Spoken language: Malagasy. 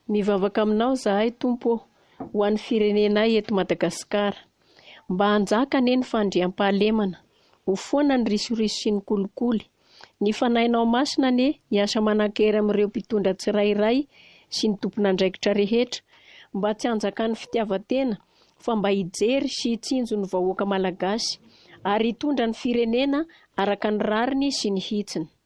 Mivavaka aminao zahay tompo ho an'ny firenenay eto Madagasikara. Mba hanjaka ane ny fandriam-pahalemana, ho foana ny risoriso sy ny kolikoly. Ny fanahinao masina ane hiasa manan-kery amin'ireo mpitondra tsirairay sy ny tompon'andraikitra rehetra, mba tsy hanjaka ny fitiavan-tena fa mba hijery sy hitsinjo ny vahoaka malagasy ary hitondra ny firenena araka ny rariny sy ny hitsiny.